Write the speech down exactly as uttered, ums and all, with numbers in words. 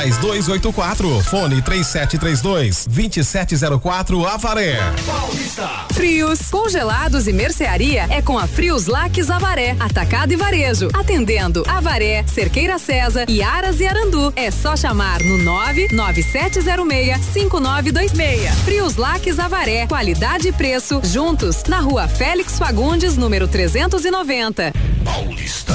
dois oito quatro, fone três sete três dois, dois sete zero quatro, Avaré. Paulista. Frios, congelados e mercearia é com a Frios Laques Avaré, atacado e varejo, atendendo Avaré, Cerqueira César, Iaras e Arandu. É só chamar no nove nove sete zero seis, cinco nove dois seis. Frios Laques Avaré, qualidade e preço juntos na Rua Félix Fagundes, número trezentos e noventa. Paulista.